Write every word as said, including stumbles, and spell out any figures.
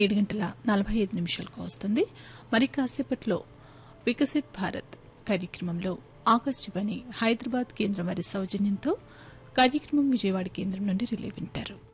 ఏడు గంటల నలభై ఐదు నిమిషాలకు వస్తుంది. మరి కాసేపట్లో వికసిత్ భారత్ కార్యక్రమంలో ఆకాశవాణి హైదరాబాద్ కేంద్రం వారి సౌజన్యంతో కార్యక్రమం విజయవాడ కేంద్రం నుండి రిలే వింటారు.